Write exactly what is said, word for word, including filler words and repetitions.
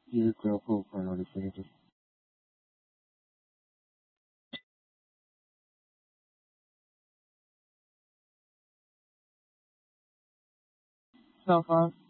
有一个后悔我的决定。上方